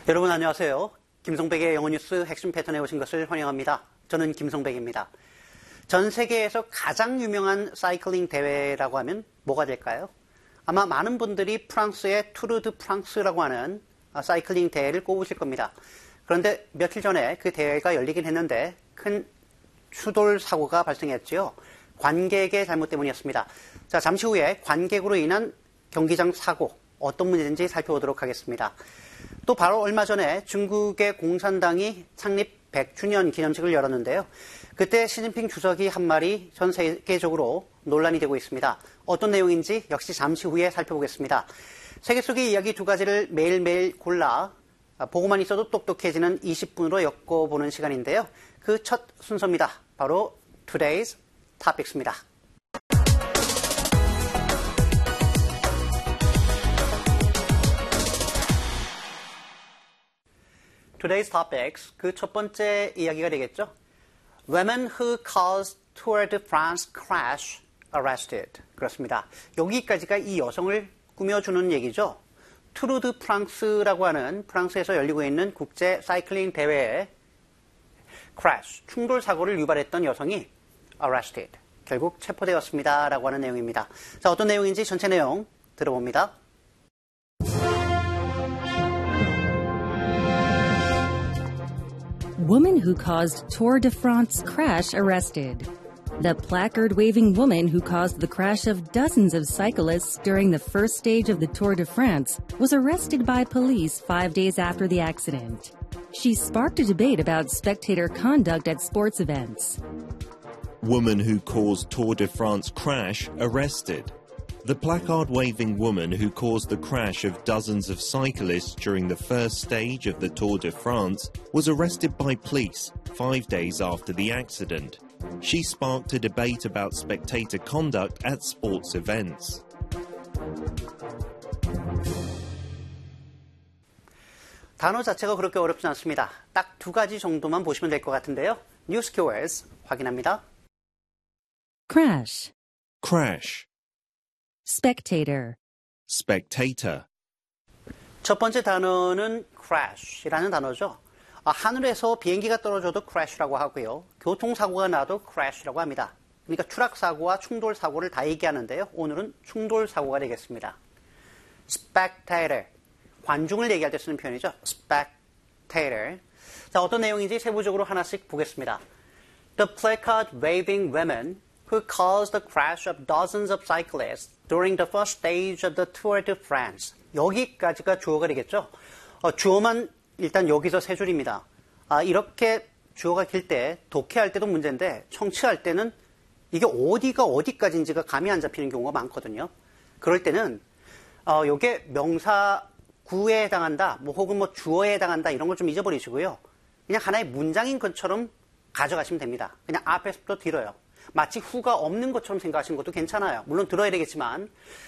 여러분 안녕하세요. 김성백의 영어 뉴스 핵심 패턴에 오신 것을 환영합니다. 저는 김성백입니다. 전 세계에서 가장 유명한 사이클링 대회라고 하면 뭐가 될까요? 아마 많은 분들이 프랑스의 투르 드 프랑스라고 하는 사이클링 대회를 꼽으실 겁니다. 그런데 며칠 전에 그 대회가 열리긴 했는데 큰 추돌 사고가 발생했지요. 관객의 잘못 때문이었습니다. 자, 잠시 후에 관객으로 인한 경기장 사고 어떤 문제인지 살펴보도록 하겠습니다. 또 바로 얼마 전에 중국의 공산당이 창립 100주년 기념식을 열었는데요. 그때 시진핑 주석이 한 말이 전 세계적으로 논란이 되고 있습니다. 어떤 내용인지 역시 잠시 후에 살펴보겠습니다. 세계 속의 이야기 두 가지를 매일매일 골라 보고만 있어도 똑똑해지는 20분으로 엮어보는 시간인데요. 그 첫 순서입니다. 바로 Today's Topics입니다. Today's Topics, 그 첫 번째 이야기가 되겠죠. Women who caused Tour de France crash arrested. 그렇습니다. 여기까지가 이 여성을 꾸며주는 얘기죠. 투르 드 프랑스라고 하는 프랑스에서 열리고 있는 국제 사이클링 대회에 crash, 충돌 사고를 유발했던 여성이 arrested, 결국 체포되었습니다. 라고 하는 내용입니다. 자, 어떤 내용인지 전체 내용 들어봅니다. Woman who caused Tour de France crash arrested. The placard-waving woman who caused the crash of dozens of cyclists during the first stage of the Tour de France was arrested by police 5 days after the accident. She sparked a debate about spectator conduct at sports events. Woman who caused Tour de France crash arrested. The placard-waving woman who caused the crash of dozens of cyclists during the first stage of the Tour de France was arrested by police 5 days after the accident. She sparked a debate about spectator conduct at sports events. 단어 자체가 그렇게 어렵지 않습니다. 딱 두 가지 정도만 보시면 될 것 같은데요. 뉴스 키워드 확인합니다. Crash. Crash. Spectator. Spectator. 첫 번째 단어는 crash이라는 단어죠. 하늘에서 비행기가 떨어져도 crash라고 하고요. 교통사고가 나도 crash라고 합니다. 그러니까 추락사고와 충돌사고를 다 얘기하는데요. 오늘은 충돌사고가 되겠습니다. spectator, 관중을 얘기할 때 쓰는 표현이죠. spectator. 자, 어떤 내용인지 세부적으로 하나씩 보겠습니다. The placard-waving women who caused the crash of dozens of cyclists during the first stage of the Tour de France. 여기까지가 주어가 되겠죠. 주어만 일단 여기서 세 줄입니다. 이렇게 주어가 길 때 독해할 때도 문제인데 청취할 때는 이게 어디가 어디까지인지가 감이 안 잡히는 경우가 많거든요. 그럴 때는 이게 명사구에 해당한다, 혹은 주어에 해당한다 이런 걸 좀 잊어버리시고요. 그냥 하나의 문장인 것처럼 가져가시면 됩니다. 그냥 앞에서부터 뒤로요. 마치 후가 없는 것처럼 생각하시는 것도 괜찮아요. 물론 들어야 되겠지만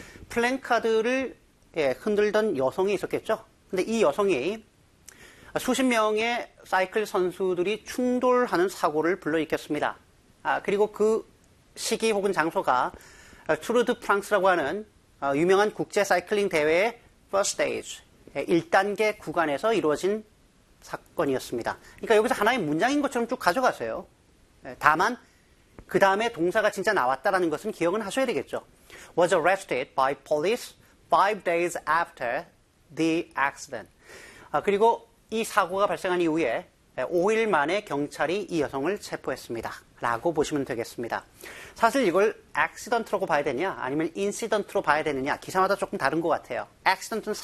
플랜카드를 흔들던 여성이 있었겠죠. 근데 이 여성이 수십 명의 사이클 선수들이 충돌하는 사고를 불러일으켰습니다. 그리고 그 시기 혹은 장소가 투르 드 프랑스라고 하는 유명한 국제 사이클링 대회의 first stage, 1단계 구간에서 이루어진 사건이었습니다. 그러니까 여기서 하나의 문장인 것처럼 쭉 가져가세요. 다만 그 다음에 동사가 진짜 나왔다라는 것은 기억은 하셔야 되겠죠. Was arrested by police 5 days after the accident. 그리고 이 사고가 발생한 이후에 5일 만에 경찰이 이 여성을 체포했습니다. 라고 보시면 되겠습니다. 사실 이걸 accident라고 봐야 되냐 아니면 incident로 봐야 되느냐 기사마다 조금 다른 것 같아요. accident은